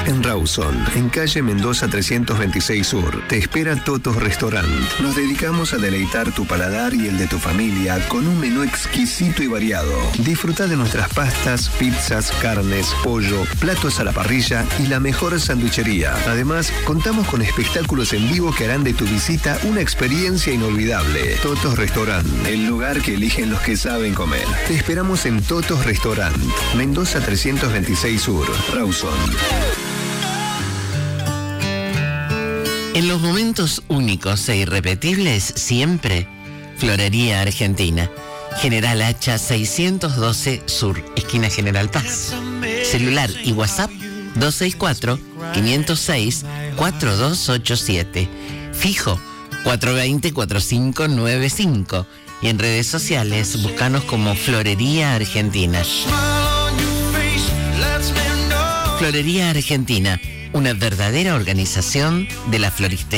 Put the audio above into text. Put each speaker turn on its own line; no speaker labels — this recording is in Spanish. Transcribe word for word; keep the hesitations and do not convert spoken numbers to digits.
En Rawson, en calle Mendoza trescientos veintiséis Sur, te espera Totos Restaurant. Nos dedicamos a deleitar tu paladar y el de tu familia con un menú exquisito y variado. Disfruta de nuestras pastas, pizzas, carnes, pollo, platos a la parrilla y la mejor sanduichería. Además, contamos con espectáculos en vivo que harán de tu visita una experiencia inolvidable. Totos Restaurant, el lugar que eligen los que saben comer. Te esperamos en Totos Restaurant, Mendoza trescientos veintiséis Sur, Rawson.
En los momentos únicos e irrepetibles, siempre, Florería Argentina. General Hacha seiscientos doce Sur, esquina General Paz. Celular y WhatsApp dos seis cuatro, cinco cero seis, cuatro dos ocho siete. Fijo cuatro dos cero, cuatro cinco nueve cinco. Y en redes sociales, búscanos como Florería Argentina. Florería Argentina, una verdadera organización de la floristería.